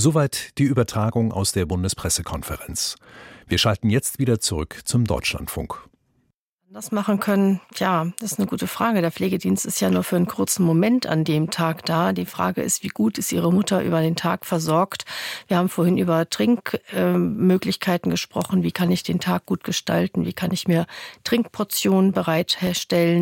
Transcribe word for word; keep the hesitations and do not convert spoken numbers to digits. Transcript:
Soweit die Übertragung aus der Bundespressekonferenz. Wir schalten jetzt wieder zurück zum Deutschlandfunk. Das machen können, ja, das ist eine gute Frage. Der Pflegedienst ist ja nur für einen kurzen Moment an dem Tag da. Die Frage ist, wie gut ist Ihre Mutter über den Tag versorgt? Wir haben vorhin über Trinkmöglichkeiten äh, gesprochen. Wie kann ich den Tag gut gestalten? Wie kann ich mir Trinkportionen bereitstellen?